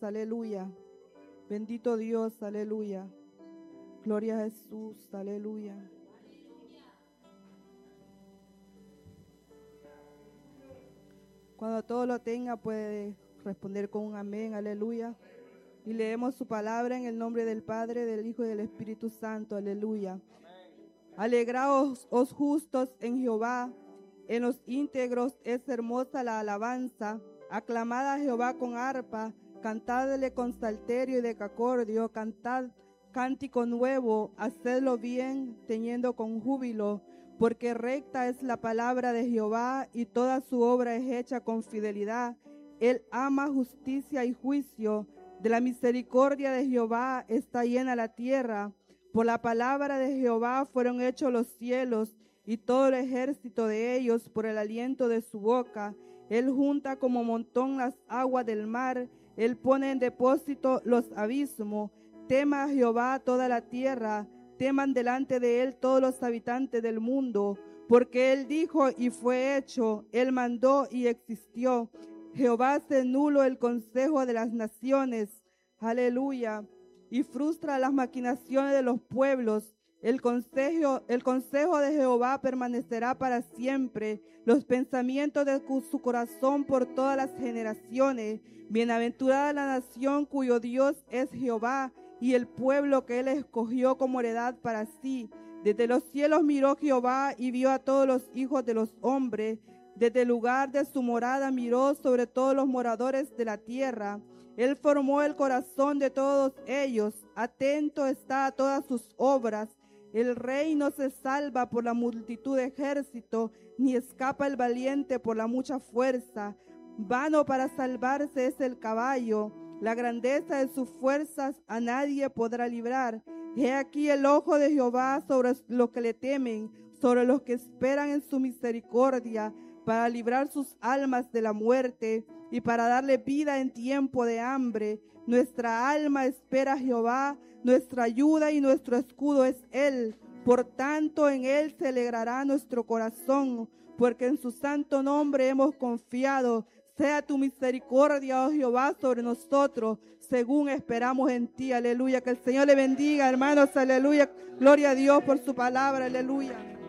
aleluya. Bendito Dios, aleluya. Gloria a Jesús, aleluya. Cuando todo lo tenga puede responder con un amén, aleluya. Y leemos su palabra en el nombre del Padre, del Hijo y del Espíritu Santo, aleluya. Alegraos, os justos en Jehová, en los íntegros es hermosa la alabanza. Aclamad a Jehová con arpa, cantadle con salterio y decacordio, cantad cántico nuevo, hacedlo bien, tañendo con júbilo, porque recta es la palabra de Jehová y toda su obra es hecha con fidelidad. Él ama justicia y juicio, de la misericordia de Jehová está llena la tierra. Por la palabra de Jehová fueron hechos los cielos y todo el ejército de ellos por el aliento de su boca. Él junta como montón las aguas del mar, él pone en depósito los abismos. Tema a Jehová toda la tierra, teman delante de él todos los habitantes del mundo, porque él dijo y fue hecho, él mandó y existió. Jehová hace nulo el consejo de las naciones, aleluya, y frustra las maquinaciones de los pueblos. El consejo de Jehová permanecerá para siempre, los pensamientos de su corazón por todas las generaciones. Bienaventurada la nación cuyo Dios es Jehová, y el pueblo que él escogió como heredad para sí. Desde los cielos miró Jehová y vio a todos los hijos de los hombres. Desde el lugar de su morada miró sobre todos los moradores de la tierra. Él formó el corazón de todos ellos, atento está a todas sus obras. El rey no se salva por la multitud de ejército, ni escapa el valiente por la mucha fuerza. Vano para salvarse es el caballo, la grandeza de sus fuerzas a nadie podrá librar. He aquí el ojo de Jehová sobre los que le temen, sobre los que esperan en su misericordia, para librar sus almas de la muerte y para darle vida en tiempo de hambre. Nuestra alma espera a Jehová, nuestra ayuda y nuestro escudo es Él. Por tanto, en Él se alegrará nuestro corazón, porque en su santo nombre hemos confiado. Sea tu misericordia, oh Jehová, sobre nosotros, según esperamos en ti. Aleluya. Que el Señor le bendiga, hermanos. Aleluya. Gloria a Dios por su palabra. Aleluya.